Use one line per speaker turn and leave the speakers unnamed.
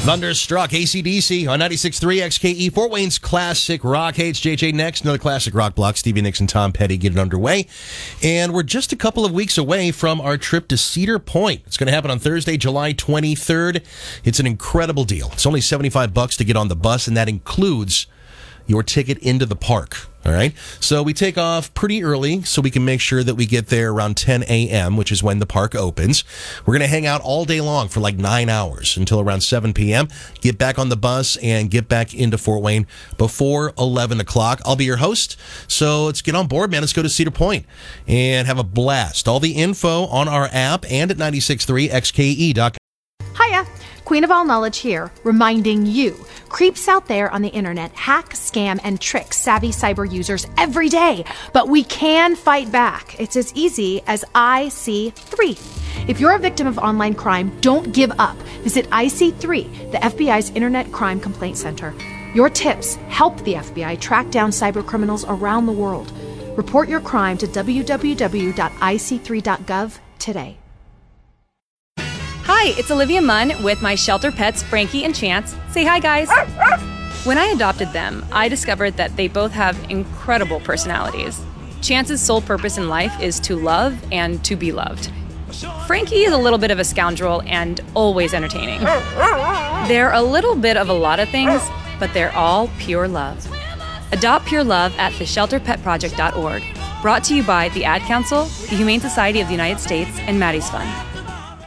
Thunderstruck, AC/DC on 96.3 XKE, Fort Wayne's classic rock. Hey, it's JJ next. Another classic rock block. Stevie Nicks and Tom Petty get it underway. And we're just a couple of weeks away from our trip to Cedar Point. It's going to happen on Thursday, July 23rd. It's an incredible deal. It's only $75 to get on the bus, and that includes your ticket into the park. All right. So we take off pretty early so we can make sure that we get there around 10 a.m., which is when the park opens. We're going to hang out all day long for like 9 hours until around 7 p.m. Get back on the bus and get back into Fort Wayne before 11 o'clock. I'll be your host. So let's get on board, man. Let's go to Cedar Point and have a blast. All the info on our app and at 96.3xke.com.
Hiya, Queen of All Knowledge here, reminding you, creeps out there on the internet hack, scam, and trick savvy cyber users every day, but we can fight back. It's as easy as IC3. If you're a victim of online crime, don't give up. Visit IC3, the FBI's Internet Crime Complaint Center. Your tips help the FBI track down cyber criminals around the world. Report your crime to www.ic3.gov today.
Hi, it's Olivia Munn with my shelter pets, Frankie and Chance. Say hi, guys. When I adopted them, I discovered that they both have incredible personalities. Chance's sole purpose in life is to love and to be loved. Frankie is a little bit of a scoundrel and always entertaining. They're a little bit of a lot of things, but they're all pure love. Adopt pure love at theshelterpetproject.org. Brought to you by the Ad Council, the Humane Society of the United States, and Maddie's Fund.